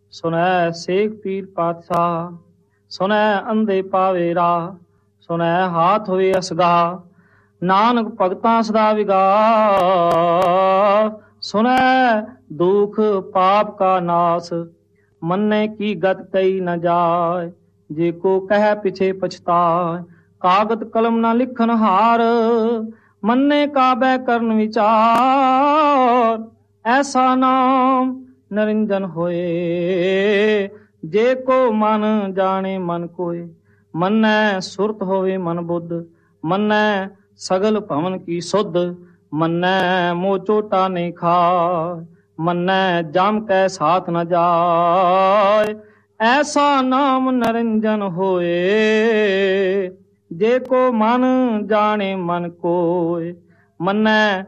ਸੁਨੈ ਸੇਖ ਪੀਰ ਪਾਤਸ਼ਾਹ। ਸੁਨੈ ਅੰਧੇ ਪਾਵੇ ਰਾਹ, ਸੁਨੈ ਹਾਥ ਹੋਏ ਅਸਗਾ, ਨਾਨਕ ਭਗਤਾਂ ਸਦਾ ਵਿਗਾਸ। ਸੁਨੈ ਦੁਖ ਪਾਪ ਕਾ ਨਾਸ, ਮੰਨੇ ਕੀ ਗਤ ਕਈ ਨ ਜਾਏ, ਜੇ ਕੋ ਕਹਿ ਪਿਛੇ ਪਛਤਾਏ। ਕਾਗਤ ਕਲਮ ਨਾ ਲਿਖਨ ਹਾਰ, ਮੰਨੇ ਕਾਬੈ ਕਰਨ ਵਿਚਾਰ। ਐਸਾ ਨਾਮ ਨਰਿੰਜਨ ਹੋਏ, ਜੇ ਕੋ ਮਨ ਜਾਣੇ ਮਨ ਕੋਏ। ਮੰਨੈ ਸੁਰਤ ਹੋਵੇ ਮਨ ਬੁੱਧ, ਮੰਨੈ ਸਗਲ ਭਵਨ ਕੀ ਸੁਧ। ਮੰਨੈ ਮੋਹ ਚੋਟਾ ਨਹੀਂ ਖਾਏ, ਮੰਨੈ ਜਮ ਕੈ ਸਾਥ ਨ ਜਾਏ। ਐਸਾ ਨਾਮ ਨਰਿੰਜਨ ਹੋਏ, ਜੇ ਕੋ ਮਨ ਜਾਣੇ ਮਨ ਕੋਏ। ਮੰਨੈ